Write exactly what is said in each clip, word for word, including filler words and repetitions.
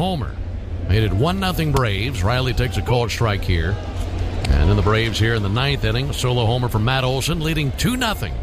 homer. Made it one nothing Braves. Riley takes a called strike here. And then the Braves here in the ninth inning. A solo homer from Matt Olson, leading two nothing.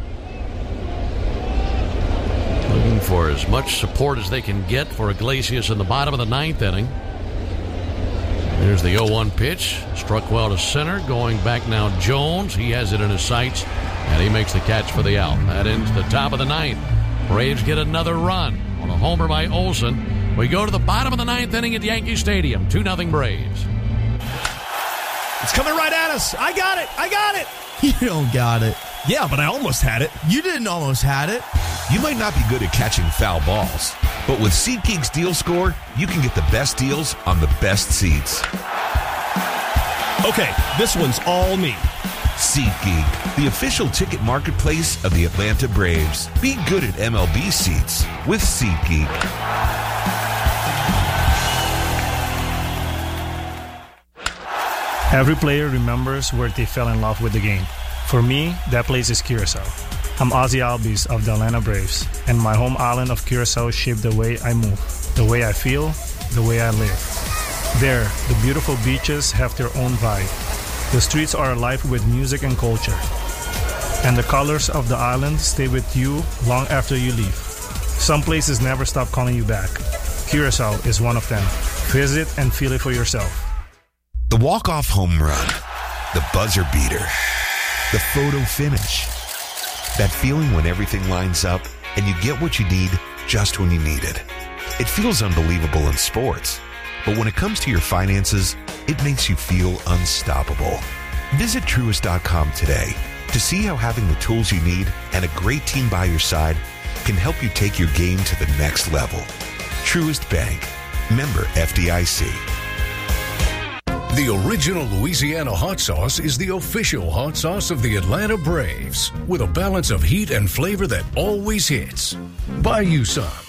Looking for as much support as they can get for Iglesias in the bottom of the ninth inning. There's the oh one pitch. Struck well to center. Going back now, Jones. He has it in his sights, and he makes the catch for the out. That ends the top of the ninth. Braves get another run on a homer by Olson. We go to the bottom of the ninth inning at Yankee Stadium. two nothing Braves. It's coming right at us. I got it. I got it. You don't got it. Yeah, but I almost had it. You didn't almost had it. You might not be good at catching foul balls, but with SeatGeek's Deal Score, you can get the best deals on the best seats. Okay, this one's all me. SeatGeek, the official ticket marketplace of the Atlanta Braves. Be good at M L B seats with SeatGeek. Every player remembers where they fell in love with the game. For me, that place is Curacao. I'm Ozzy Albies of the Atlanta Braves, and my home island of Curacao shaped the way I move, the way I feel, the way I live. There, the beautiful beaches have their own vibe. The streets are alive with music and culture. And the colors of the island stay with you long after you leave. Some places never stop calling you back. Curacao is one of them. Visit and feel it for yourself. The walk-off home run, the buzzer beater, the photo finish. That feeling when everything lines up and you get what you need just when you need it. It feels unbelievable in sports, but when it comes to your finances, it makes you feel unstoppable. Visit Truist dot com today to see how having the tools you need and a great team by your side can help you take your game to the next level. Truist Bank, member F D I C. The original Louisiana hot sauce is the official hot sauce of the Atlanta Braves, with a balance of heat and flavor that always hits. Buy you some